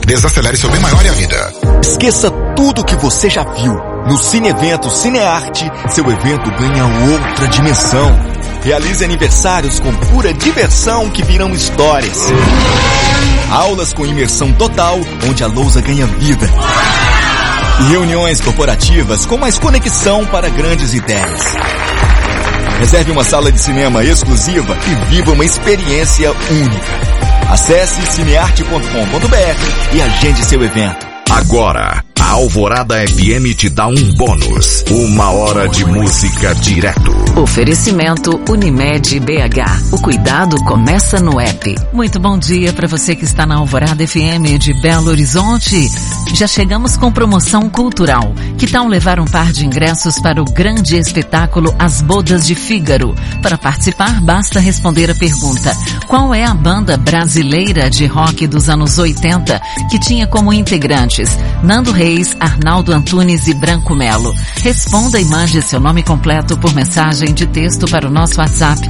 Desacelere seu bem maior e a vida. Esqueça tudo que você já viu. No Cine Evento Cinearte, seu evento ganha outra dimensão. Realize aniversários com pura diversão que virão histórias. Aulas com imersão total, onde a lousa ganha vida. E reuniões corporativas com mais conexão para grandes ideias. Reserve uma sala de cinema exclusiva e viva uma experiência única. Acesse cinearte.com.br e agende seu evento. Agora, a Alvorada FM te dá um bônus. 1 hora de música direto. Oferecimento Unimed BH. O cuidado começa no app. Muito bom dia para você que está na Alvorada FM de Belo Horizonte. Já chegamos com promoção cultural. Que tal levar um par de ingressos para o grande espetáculo As Bodas de Fígaro? Para participar, basta responder a pergunta: qual é a banda brasileira de rock dos anos 80 que tinha como integrantes Nando Reis, Arnaldo Antunes e Branco Melo? Responda e mande seu nome completo por mensagem de texto para o nosso WhatsApp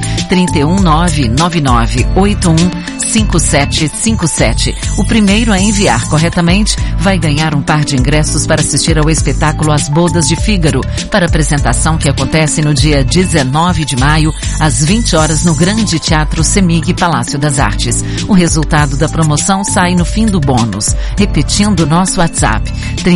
31999815757. O primeiro a enviar corretamente vai ganhar um par de ingressos para assistir ao espetáculo As Bodas de Fígaro, para apresentação que acontece no dia 19 de maio, às 20 horas, no Grande Teatro Semig Palácio das Artes. O resultado da promoção sai no fim do bônus. Repetindo nosso WhatsApp,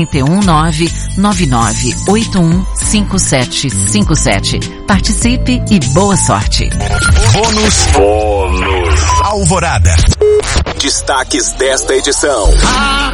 31999815757. Participe e boa sorte. Bônus Alvorada. Destaques desta edição.